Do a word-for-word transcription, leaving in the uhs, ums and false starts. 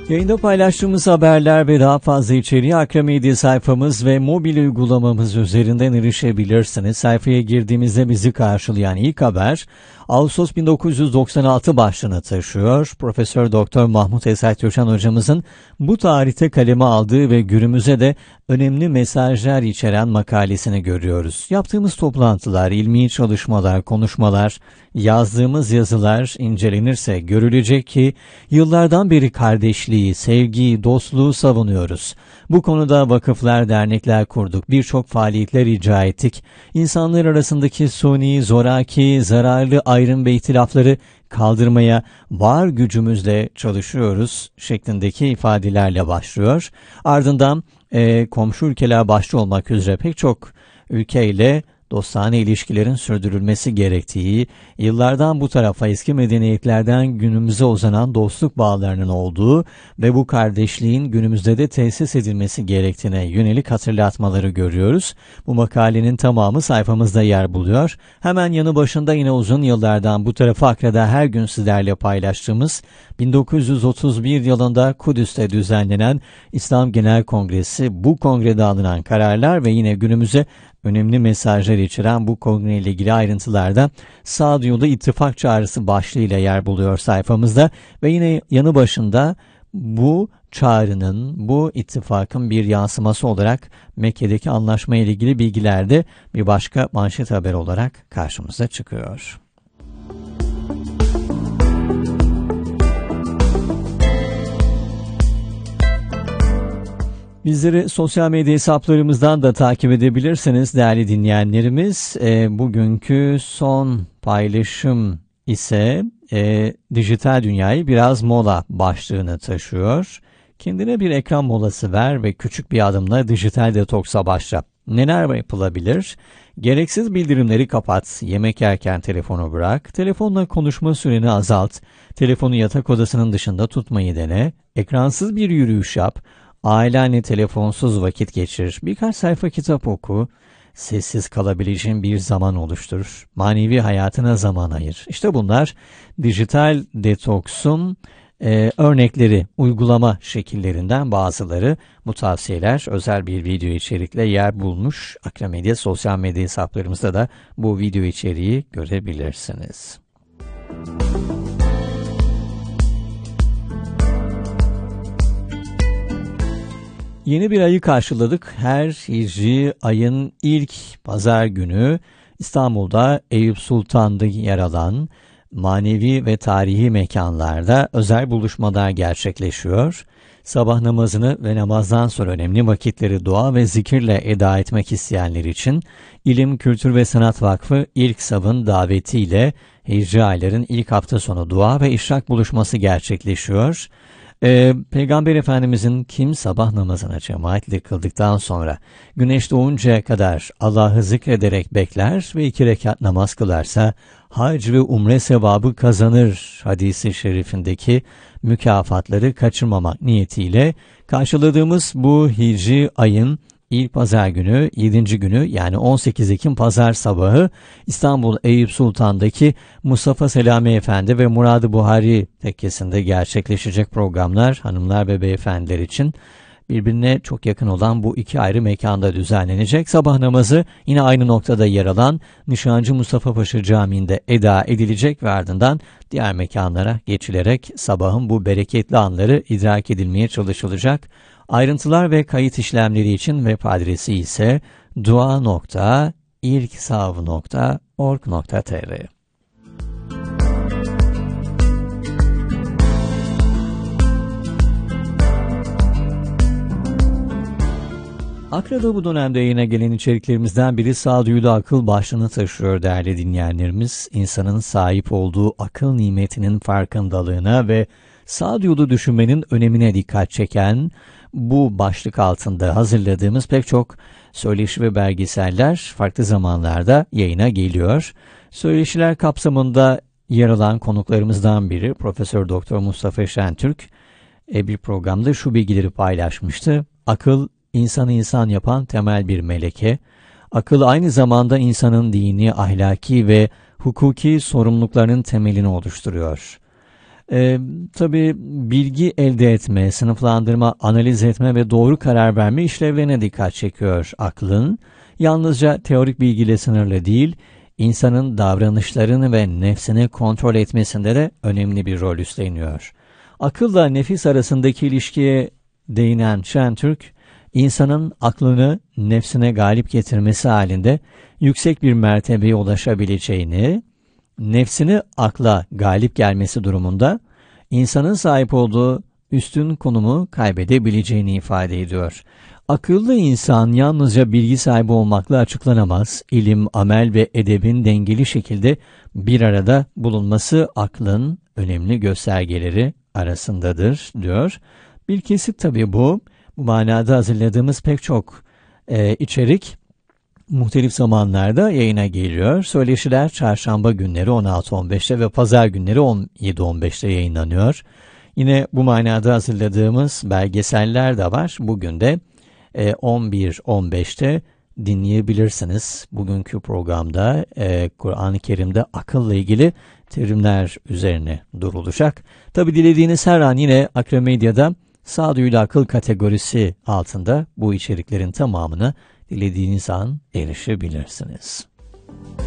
Yayında paylaştığımız haberler ve daha fazla içeriği Akramedya sayfamız ve mobil uygulamamız üzerinden erişebilirsiniz. Sayfaya girdiğimizde bizi karşılayan ilk haber Ağustos bin dokuz yüz doksan altı başlığını taşıyor. Profesör Doktor Mahmut Esat Coşan hocamızın bu tarihte kaleme aldığı ve günümüze de önemli mesajlar içeren makalesini görüyoruz. Yaptığımız toplantılar, ilmi çalışmalar, konuşmalar, yazdığımız yazılar incelenirse görülecek ki yıllardan beri kardeşliği, sevgiyi, dostluğu savunuyoruz. Bu konuda vakıflar, dernekler kurduk, birçok faaliyetler icra ettik. İnsanlar arasındaki suni, zoraki, zararlı ayrım ve ihtilafları kaldırmaya var gücümüzle çalışıyoruz şeklindeki ifadelerle başlıyor. Ardından e, komşu ülkeler başta olmak üzere pek çok ülkeyle dostane ilişkilerin sürdürülmesi gerektiği, yıllardan bu tarafa eski medeniyetlerden günümüze uzanan dostluk bağlarının olduğu ve bu kardeşliğin günümüzde de tesis edilmesi gerektiğine yönelik hatırlatmaları görüyoruz. Bu makalenin tamamı sayfamızda yer buluyor. Hemen yanı başında yine uzun yıllardan bu tarafa Akra'da her gün sizlerle paylaştığımız bin dokuz yüz otuz bir yılında Kudüs'te düzenlenen İslam Genel Kongresi, bu kongrede alınan kararlar ve yine günümüze önemli mesajlar içeren bu kongreyle ilgili ayrıntılarda Sağduyulu İttifak Çağrısı başlığıyla yer buluyor sayfamızda ve yine yanı başında bu çağrının, bu ittifakın bir yansıması olarak Mekke'deki anlaşma ile ilgili bilgiler de bir başka manşet haber olarak karşımıza çıkıyor. Bizleri sosyal medya hesaplarımızdan da takip edebilirsiniz değerli dinleyenlerimiz. E, bugünkü son paylaşım ise e, dijital dünyayı biraz mola başlığını taşıyor. Kendine bir ekran molası ver ve küçük bir adımla dijital detoksa başla. Neler yapılabilir? Gereksiz bildirimleri kapat, yemek yerken telefonu bırak, telefonla konuşma süreni azalt, telefonu yatak odasının dışında tutmayı dene, ekransız bir yürüyüş yap, ailenle telefonsuz vakit geçir, birkaç sayfa kitap oku, sessiz kalabileceğin bir zaman oluştur, manevi hayatına zaman ayır. İşte bunlar dijital detoksun e, örnekleri, uygulama şekillerinden bazıları. Bu tavsiyeler özel bir video içerikle yer bulmuş. Akramedya sosyal medya hesaplarımızda da bu video içeriği görebilirsiniz. Yeni bir ayı karşıladık. Her hicri ayın ilk pazar günü İstanbul'da Eyüp Sultan'da yer alan manevi ve tarihi mekanlarda özel buluşmalar gerçekleşiyor. Sabah namazını ve namazdan sonra önemli vakitleri dua ve zikirle eda etmek isteyenler için İlim, Kültür ve Sanat Vakfı İlk Sav'ın davetiyle hicri ayların ilk hafta sonu dua ve işrak buluşması gerçekleşiyor. Ee, Peygamber Efendimizin kim sabah namazına cemaatle kıldıktan sonra güneş doğuncaya kadar Allah'ı zikrederek bekler ve iki rekat namaz kılarsa hac ve umre sevabı kazanır hadisi şerifindeki mükafatları kaçırmamak niyetiyle karşıladığımız bu hicri ayın İlk pazar günü, yedinci günü yani on sekiz Ekim pazar sabahı İstanbul Eyüp Sultan'daki Mustafa Selami Efendi ve Murad-ı Buhari tekkesinde gerçekleşecek programlar hanımlar ve beyefendiler için birbirine çok yakın olan bu iki ayrı mekanda düzenlenecek. Sabah namazı yine aynı noktada yer alan Nişancı Mustafa Paşa Camii'nde eda edilecek ve ardından diğer mekanlara geçilerek sabahın bu bereketli anları idrak edilmeye çalışılacak. Ayrıntılar ve kayıt işlemleri için web adresi ise dua nokta ilksav nokta org nokta tr. Akra'da bu dönemde yayına gelen içeriklerimizden biri sağduyulu akıl başlığını taşıyor değerli dinleyenlerimiz. İnsanın sahip olduğu akıl nimetinin farkındalığına ve sağduyulu düşünmenin önemine dikkat çeken bu başlık altında hazırladığımız pek çok söyleşi ve belgeseller farklı zamanlarda yayına geliyor. Söyleşiler kapsamında yer alan konuklarımızdan biri Profesör Doktor Mustafa Şentürk e, bir programda şu bilgileri paylaşmıştı. Akıl insanı insan yapan temel bir meleke. Akıl aynı zamanda insanın dini, ahlaki ve hukuki sorumluluklarının temelini oluşturuyor. Ee, tabii bilgi elde etme, sınıflandırma, analiz etme ve doğru karar verme işlevlerine dikkat çekiyor aklın. Yalnızca teorik bilgiyle sınırlı değil, insanın davranışlarını ve nefsini kontrol etmesinde de önemli bir rol üstleniyor. Akılla nefis arasındaki ilişkiye değinen Şentürk, insanın aklını nefsine galip getirmesi halinde yüksek bir mertebeye ulaşabileceğini, nefsini akla galip gelmesi durumunda insanın sahip olduğu üstün konumu kaybedebileceğini ifade ediyor. Akıllı insan yalnızca bilgi sahibi olmakla açıklanamaz. İlim, amel ve edebin dengeli şekilde bir arada bulunması aklın önemli göstergeleri arasındadır diyor. Bilkesit tabii bu. Bu manada hazırladığımız pek çok e, içerik muhtelif zamanlarda yayına geliyor. Söyleşiler çarşamba günleri on altı on beşte ve pazar günleri on yedi on beşte yayınlanıyor. Yine bu manada hazırladığımız belgeseller de var. Bugün de e, on bir on beşte dinleyebilirsiniz. Bugünkü programda e, Kur'an-ı Kerim'de akılla ilgili terimler üzerine durulacak. Tabi dilediğiniz her an yine Akromedya'da sağduyulu akıl kategorisi altında bu içeriklerin tamamını dilediğiniz an erişebilirsiniz.